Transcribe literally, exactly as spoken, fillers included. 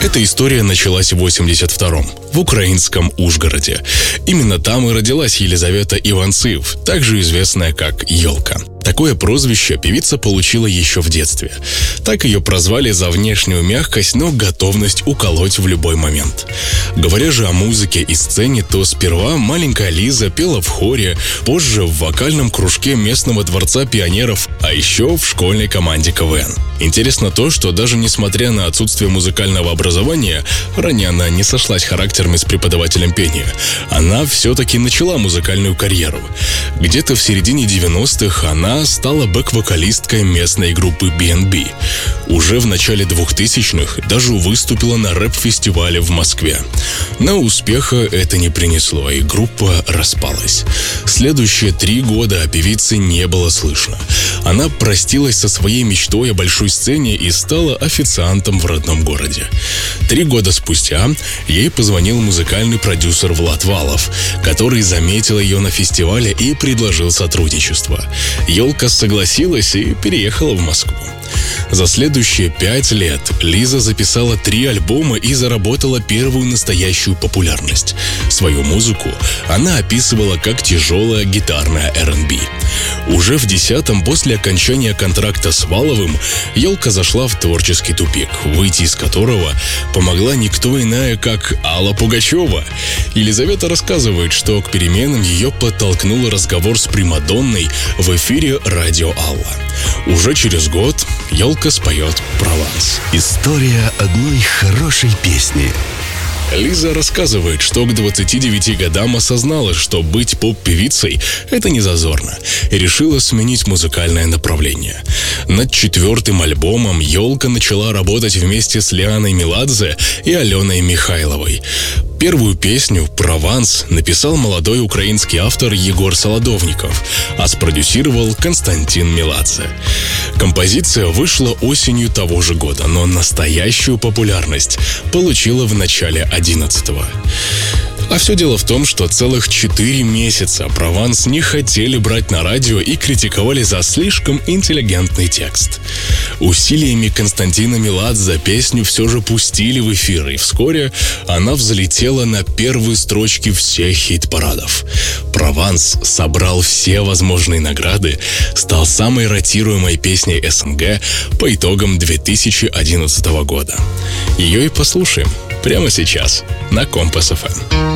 Эта история началась в восемьдесят втором в украинском Ужгороде. Именно там и родилась Елизавета Иванцив, также известная как Ёлка. Такое прозвище певица получила еще в детстве. Так ее прозвали за внешнюю мягкость, но готовность уколоть в любой момент. Говоря же о музыке и сцене, то сперва маленькая Лиза пела в хоре, позже в вокальном кружке местного дворца пионеров, а еще в школьной команде КВН. Интересно то, что даже несмотря на отсутствие музыкального образования, ранее она не сошлась характерами с преподавателем пения. Она все-таки начала музыкальную карьеру. Где-то в середине девяностых она стала бэк-вокалисткой местной группы би энд би. Уже в начале двухтысячных даже выступила на рэп-фестивале в Москве. Но успеха это не принесло, и группа распалась. Следующие три года о певице не было слышно. Она простилась со своей мечтой о большой сцене и стала официантом в родном городе. Три года спустя ей позвонил музыкальный продюсер Влад Валов, который заметил ее на фестивале и предложил сотрудничество. Ёлка согласилась и переехала в Москву. За следующие пять лет Лиза записала три альбома и заработала первую настоящую популярность. Свою музыку она описывала как тяжелая гитарная эр энд би. Уже в десятом, после окончания контракта с Валовым, Ёлка зашла в творческий тупик, выйти из которого помогла никто иная, как Алла Пугачева. Елизавета рассказывает, что к переменам ее подтолкнул разговор с примадонной в эфире радио Алла. Уже через год Ёлка споет «Прованс». История одной хорошей песни. Лиза рассказывает, что к двадцати девяти годам осознала, что быть поп-певицей – это не зазорно, и решила сменить музыкальное направление. Над четвертым альбомом Ёлка начала работать вместе с Лианой Меладзе и Аленой Михайловой. Первую песню «Прованс» написал молодой украинский автор Егор Солодовников, а спродюсировал Константин Меладзе. Композиция вышла осенью того же года, но настоящую популярность получила в начале одиннадцатого. А все дело в том, что целых четыре месяца «Прованс» не хотели брать на радио и критиковали за слишком интеллигентный текст. Усилиями Константина Меладзе песню все же пустили в эфир, и вскоре она взлетела на первые строчки всех хит-парадов. «Прованс» собрал все возможные награды, стал самой ротируемой песней эс эн гэ по итогам две тысячи одиннадцатого года. Ее и послушаем прямо сейчас на Компас эф эм.